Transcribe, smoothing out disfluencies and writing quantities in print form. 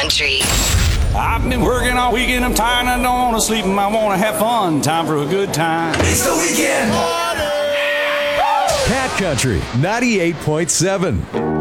Country. I've been working all weekend, I'm tired, I don't want to sleep, and I want to have fun. Time for a good time. It's the weekend. Cat Country 98.7.